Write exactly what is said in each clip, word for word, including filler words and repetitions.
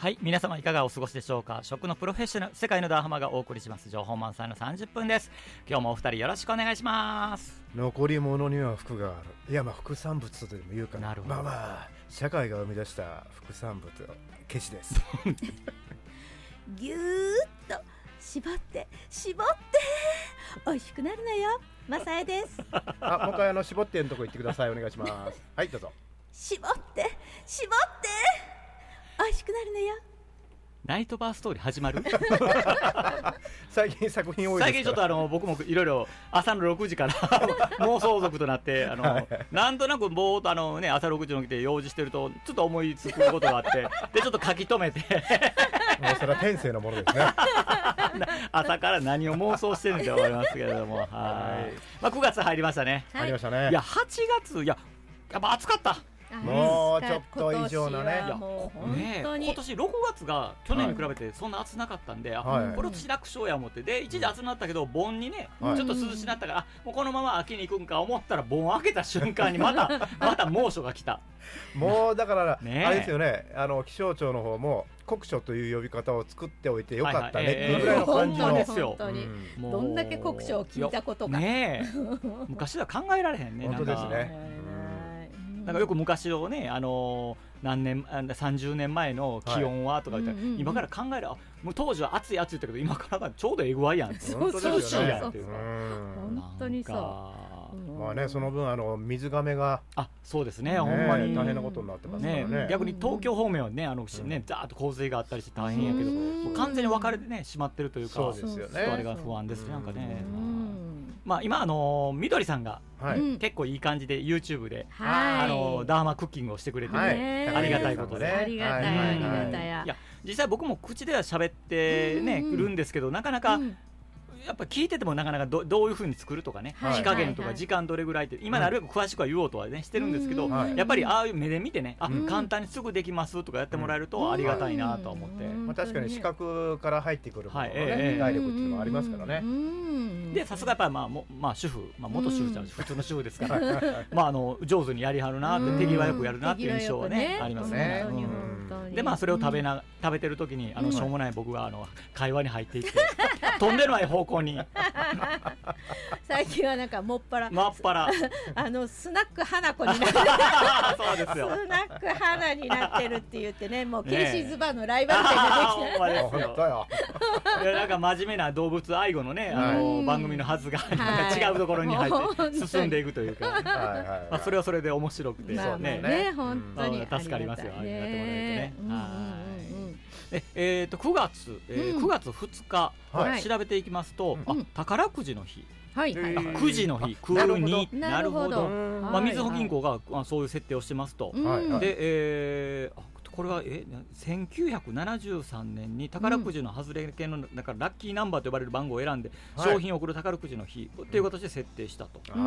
はい、皆様いかがお過ごしでしょうか。食のプロフェッショナル、世界のダーハマがお送りします情報満載のさんじゅっぷんです。今日もお二人よろしくお願いします。 残り物には福がある。いや、まあ副産物とでも言うかな。 なるほど。 まあまあ社会が生み出した副産物ケチですぎゅーっと絞って絞って美味しくなるのよ。マサエですあ、もう一回あの絞ってんとこ行ってください。お願いしますはいどうぞ。 絞って絞って美味しくなるのよ。 ナイトバーストーリー始まる最近作品多いですから。 最近ちょっとあの僕もいろいろ朝のろくじから妄想族となってあの、はい、なんとなくぼーっとあの、ね、朝ろくじに起きて用事してるとちょっと思いつくことがあってでちょっと書き留めてもうそれは天性のものですね朝から何を妄想してるんって思いますけれどもはい、まあ、くがつ入りましたね。 入りましたね。 いやはちがついややっぱ暑かった。 もうちょっと以上なね。 いやもう本当に今年ろくがつが去年に比べてそんな暑なかったんで、はい、これとし楽勝や思ってで一時暑くなったけど盆にね、はい、ちょっと涼しくなったから、もうこのまま秋に行くんか思ったら盆開けた瞬間にまたまた猛暑が来た。 もうだからね、あれですよね、あの気象庁の方も酷暑という呼び方を作っておいてよかったねっていうぐらいの感じの、 ですよ。本当に、うん、どんだけ酷暑を聞いたことかね昔は考えられへんね。 本当ですね。 なんかよく昔のね、あのー、何年さんじゅうねんまえの気温はとか言ったら、はい、今から考える、もう当時は暑い暑いって言ったけど今からちょうどえぐわいやんってそうそう涼しいやんっていうか、 本当にそう。 まあね、その分あの水がめがあそうですね、ねほんまに大変なことになってますからね。 ね逆に東京方面はねあのねザーッと洪水があったりして大変やけど、もう完全に分かれてねしまってるというか、 そうですよね。 あれが不安ですね。なんかね、まあ今あのみどりさんがはい、結構いい感じで YouTube で、はい、あのダーマクッキングをしてくれて、はい、ありがたいことで、 ありがたい、はい、ありがたい。 いや実際僕も口では喋ってね、うんうん、るんですけどなかなか、うんやっぱ聞いててもなかなか ど, どういう風に作るとかね、はい、火加減とか時間どれぐらいって今なるべく詳しくは言おうとはねしてるんですけど、はい、やっぱりああいう目で見てね、あ、うん、簡単にすぐできますとかやってもらえるとありがたいなと思って、 まあ、確かに視覚から入ってくるものの、ねはいえー、体力っていうのはありますからね。 でさすがやっぱり、まあもまあ、主婦、まあ、元主婦じゃん普通の主婦ですからまああの上手にやりはるなって手際よくやるなっていう印象はね、ねありますね。でまあそれを食べな食べてる時にあのしょうもない僕があの会話に入っていってとんでもない方向に最近はなんかもっぱらもっぱらあのスナック花子になってそうですよスナック花になってるって言ってね、もうケーシーズバーのライバル店ができてる本当よいやなんか真面目な動物愛護のねあの番組のはずが違うところに入って進んでいくというか、はいまあ、それはそれで面白くて、 まあねね本当に助かりますよ、ありがとうございますね。ええー、とくがつ、えーうん、くがつふつか、はい、調べていきますと、うん、あ宝くじの日、 はいはいはい、 くじの日、くになるほど、まあ、みずほ銀行が、まあ、そういう設定をしてますと、はいはい、で、えー、あこれはえせんきゅうひゃくななじゅうさんねんに宝くじの外れ系のだからラッキーナンバーと呼ばれる番号を選んで、はい、商品を送る宝くじの日っていう形で設定したと、うん、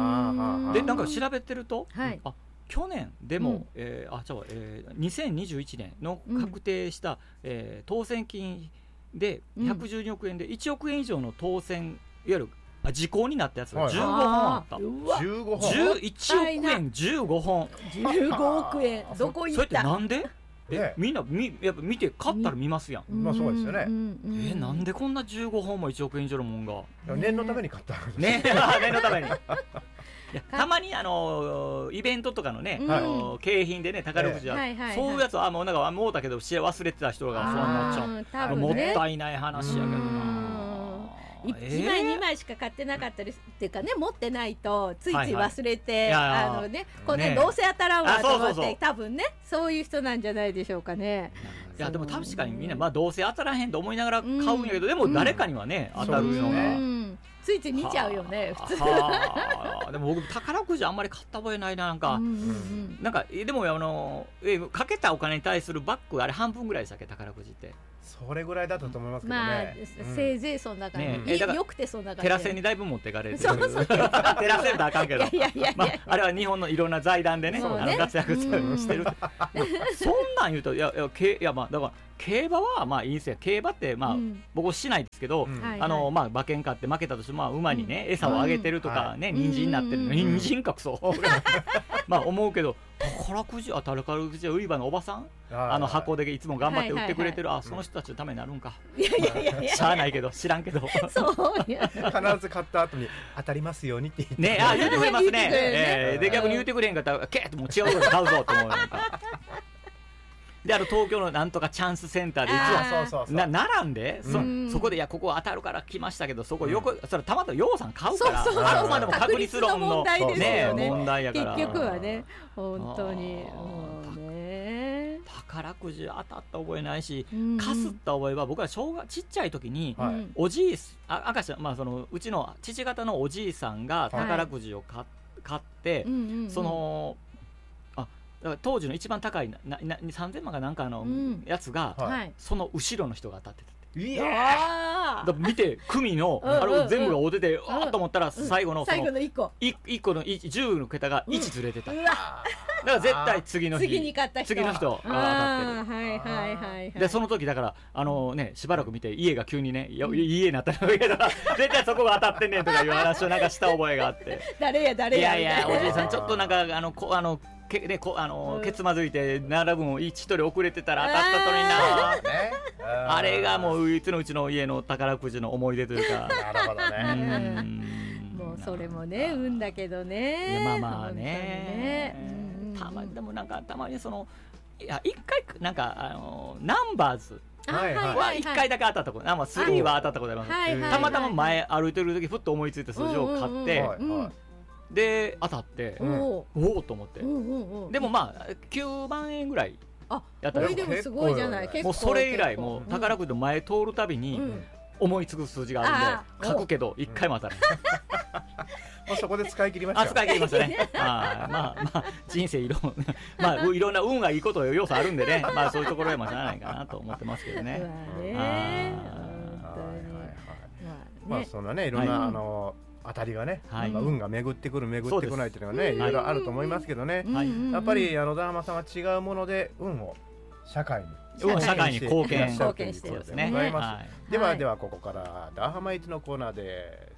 でなんか調べてると、はい、あ去年でも、うんえー、あじゃあ、えー、にせんにじゅういちねんの確定した、うんえー、当選金でひゃくじゅうにおくえんでいちおくえん以上の当選いわゆるあ時効になったやつがじゅうごほんあった。 じゅうごほんいちおくえんじゅうごほんじゅうごおくえんどこ行った。 それってなんでえみんなみやっぱ見て買ったら見ますやん、 うん、まあそうですよね、うん、 えなんでこんなじゅうごほんもいちおくえん以上のもんが念のために買ったね念のためにいやたまにあのイベントとかのね、うん、あの景品でね宝くじは、はいはいはい、そういうやつはもうなんかもうだけど忘れてた人がそうなっちゃう、ね、もったいない話やけどないちまいにまいしか買ってなかったりっていうかね持ってないとついつい忘れて、はいはい、あのねこれ、ね、どうせ当たらんわと思ってそうそうそう多分ねそういう人なんじゃないでしょうかね。 いやでも確かにみんな、まあ、どうせ当たらへんと思いながら買うんやけど、うん、でも誰かにはね、うん、当たるのが、うん、 ついつい見ちゃうよね普通でも僕宝くじあんまり買った覚えないななんか、うんうんうん、なんかでもあのえかけたお金に対するバックあれ半分ぐらいでしたっけ宝くじってそれぐらいだったと思いますけどね、まあうん、せいぜいそんな感じ、ね、えよくてそんな感じテラセにだいぶ持ってかれるそうそうテラセだあかんけどいやいやいや、まあ、あれは日本のいろんな財団で ね, ねあの活躍してるそんなん言うといやいやけいやまあだから競馬はまあいいんですよ。競馬ってまあ、うん、僕はしないですけど、うん、あのまあ馬券買って負けたとしても、まあ、馬にね、うん、餌をあげてるとかね、うん、人参になってる、うん、人参かくそまあ思うけど宝くじあ宝くじ売り場のおばさんあの箱でいつも頑張って売ってくれてる、はいはいはい、あその人たちのためになるんか、 いやいやいやいやしゃあないけど知らんけどそういや必ず買った後に当たりますようにって言ってねあ言ってくれますねえー、で逆に言ってくれへんかったらけーっともう違うこと買うぞと思うなんかであの東京のなんとかチャンスセンターでいつもな並んで そ, そこでいやここ当たるから来ましたけどそこ横、うん、それたまたまようさん買うからそうそうそうあくまでも確率論の問題ですよね、 問題やから結局はね本当にもうね宝くじ当たった覚えないし、 うん、 かすった覚えは僕は小学ちっちゃい時に、はい、おじいあ赤ちゃん、まあ、そのうちの父方のおじいさんが宝くじを買, 買って、はい、そのだから当時の一番高いななさんぜんまんかなんかのやつが、うんはい、その後ろの人が当たってたっていやだ見て組のあれ全部がお出てあっと思ったら最後の最後のいっこいっこのじゅうの桁がいちずれてた、うん、だから絶対次の日次に買った人次の人が当たってるはいはいはい、 でその時だからあのねしばらく見て家が急にね家になったら絶対そこが当たってんねんとかいう話をなんかした覚えがあって誰や誰やいやいやおじいさんちょっとなんかあのこあのけね、こあのーうん、ケツまずいて並ぶも一人遅れてたら当たったとにな、ね、あれがもう唯一のうちの家の宝くじの思い出というかなるほどねもうそれもね運だけどねまあまあ ね, ねたまでもなんかたまにそのいや一回なんかあのー、ナンバーズは一回だけ当たったこと、まあスリーは当たったことあります、はいはいはい、たまたま前歩いてる時ふっと思いついた数字を買って、うんうんうんで当たって、うん、おおと思って、うんうんうん、でもまあきゅうまんえんぐらいやったらこれでもすごいじゃない結構もうそれ以来もう宝くじの前通るたびに思いつく数字があるんで、うん、書くけど一回も当たらない、 もうそこで使い切りましたあ使い切りましたねあまあまあ人生いろまあいろんな運がいいこと要素あるんでねまあそういうところへもしゃあないかなと思ってますけどねまあそんなねいろんな、はい、あの当たりがね、はい、まあ、運が巡ってくる巡ってこないというのがねいろいろあると思いますけどね、はい、やっぱりあのダーマさんは違うもので運を社会に社会に貢献貢献してるんですね。 ではではここからダーハマイチのコーナーです。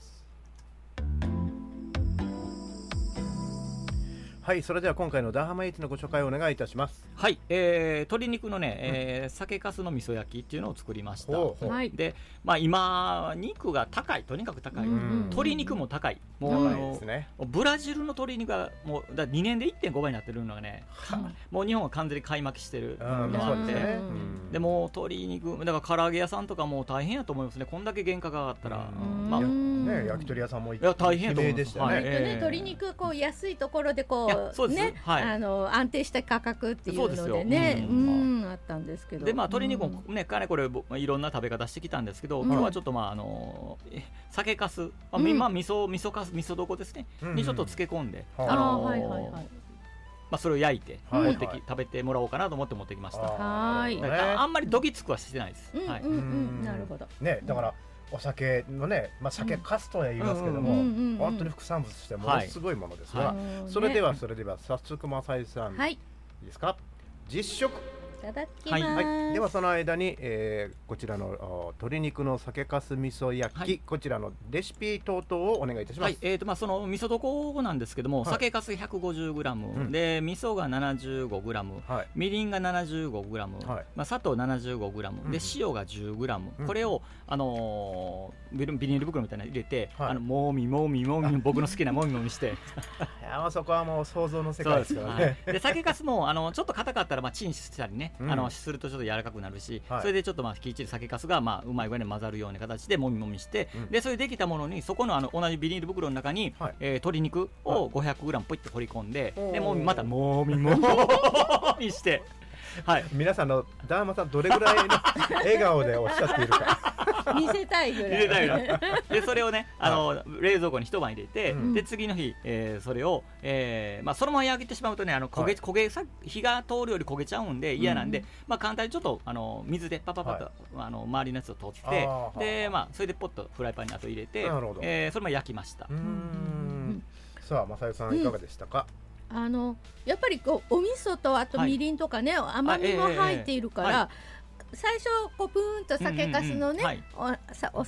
はい、それでは今回のダーハマイチのご紹介をお願いいたします。 はい、えー、鶏肉のね、えー、酒粕の味噌焼きっていうのを作りました。ほうほうで、まあ今肉が高い、とにかく高い、うん、鶏肉も高い。もうあの、ね、ブラジルの鶏肉がもうだにねんで いってんごばいになってるのがね、もう日本は完全に買い巻きしてるのがあって、で、でも鶏肉だから唐揚げ屋さんとかも大変やと思いますね。こんだけ原価が上がったら、 まあね、焼き鳥屋さんもいや大変やと思います。 はい、ね、鶏肉こう安いところでこうそうですね、はい、 あの安定した価格っていうのでね、うん、うん、あったんですけど、 でまあ鶏肉もね、かねこれいろんな食べ方してきたんですけど、うん、今日はちょっとまああの酒粕、まあ、うん、まあ味噌味噌かす味噌床ですね、うん、にちょっと漬け込んで、うん、あのーはいはいはい、まあ、それを焼いて持ってき、はいはい、食べてもらおうかなと思って持ってきました。 はい、 あんまりどぎつくはしてないです。 うん、はい、うんうん、なるほどね、だからお酒のね、まあ、酒粕とは言いますけども、本当に副産物としてものすごいものですが、はい、それではそれでは早速マサイさん、はい、いいですか、実食いただきます、 はいはい、ではその間に、えー、こちらの鶏肉の酒粕味噌焼き、はい、こちらのレシピ等々をお願いいたします。はい、 えーとまあ、その味噌床なんですけども、はい、酒粕 ひゃくごじゅうグラム、うん、で味噌が ななじゅうごグラム、はい、みりんが ななじゅうごグラム、はい、まあ、砂糖 ななじゅうごグラム、うん、で塩が じゅうグラム、うん、これを、あのー、ビニール袋みたいなの入れて、はい、あのもみもみもみ僕の好きなもみもみしていやそこはもう想像の世界ですからね。 で酒粕もあのちょっと硬かったら、まあ、チンしたりね、うん、あのするとちょっと柔らかくなるし、はい、それでちょっとまあきっちり酒粕がまあうまい具合に混ざるような形でもみもみして、うん、でそれでできたものにそこのあの同じビニール袋の中に、はい、えー、鶏肉を ごひゃくグラム ポイッと放り込んで、はい、でもまたもみもみして、はい、 皆さんのダーマさんどれぐらいの笑顔でおっしゃっているか見せたいぐらい見せたいぐらいでそれをね、あの、はい、冷蔵庫に一晩入れて、うん、で次の日、えー、それを、えーまあ、そのまま焼けてしまうとね、あの焦げ、はい、焦げさ火が通るより焦げちゃうんで嫌なんで、うん、まあ、簡単にちょっとあの水でパパパッと、はい、あの周りのやつを取ってで、まあ、それでポッとフライパンにあと入れて、えー、それも焼きました。うーん、 さあまさよさんいかがでしたか？ うん、あのやっぱりこうお味噌とあとみりんとかね、はい、甘みも入っているから、最初こうプーンと酒粕のね、うんうんうん、はい、お, さお